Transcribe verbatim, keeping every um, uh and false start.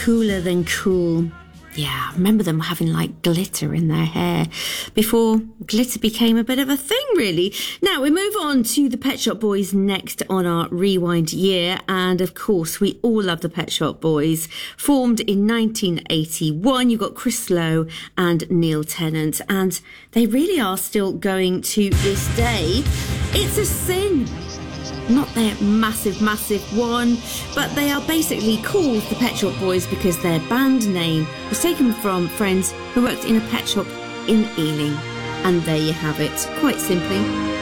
Cooler Than Cool. Yeah, I remember them having like glitter in their hair before glitter became a bit of a thing, really. Now we move on to the Pet Shop Boys next on our Rewind year. And of course, we all love the Pet Shop Boys. Formed in nineteen eighty-one, you've got Chris Lowe and Neil Tennant. And they really are still going to this day. It's a sin. Not their massive, massive one, but they are basically called the Pet Shop Boys because their band name was taken from friends who worked in a pet shop in Ealing. And there you have it, quite simply.